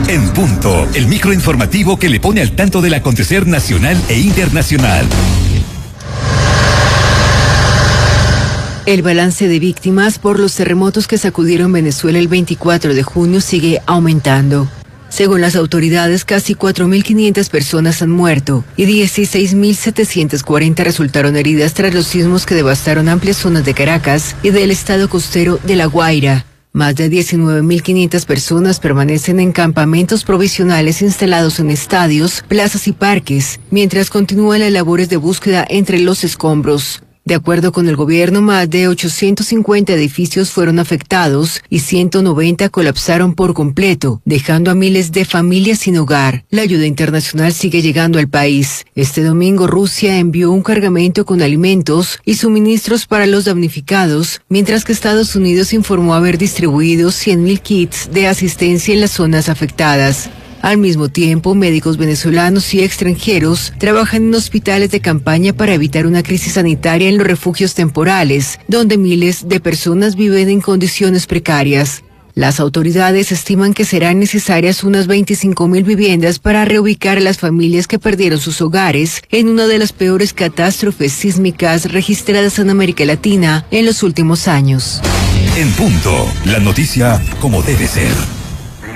En punto, el microinformativo que le pone al tanto del acontecer nacional e internacional. El balance de víctimas por los terremotos que sacudieron Venezuela el 24 de junio sigue aumentando. Según las autoridades, casi 4.500 personas han muerto y 16.740 resultaron heridas tras los sismos que devastaron amplias zonas de Caracas y del estado costero de La Guaira. Más de 19.500 personas permanecen en campamentos provisionales instalados en estadios, plazas y parques, mientras continúan las labores de búsqueda entre los escombros. De acuerdo con el gobierno, más de 850 edificios fueron afectados y 190 colapsaron por completo, dejando a miles de familias sin hogar. La ayuda internacional sigue llegando al país. Este domingo Rusia envió un cargamento con alimentos y suministros para los damnificados, mientras que Estados Unidos informó haber distribuido 100.000 kits de asistencia en las zonas afectadas. Al mismo tiempo, médicos venezolanos y extranjeros trabajan en hospitales de campaña para evitar una crisis sanitaria en los refugios temporales, donde miles de personas viven en condiciones precarias. Las autoridades estiman que serán necesarias unas 25.000 viviendas para reubicar a las familias que perdieron sus hogares en una de las peores catástrofes sísmicas registradas en América Latina en los últimos años. En punto, la noticia como debe ser.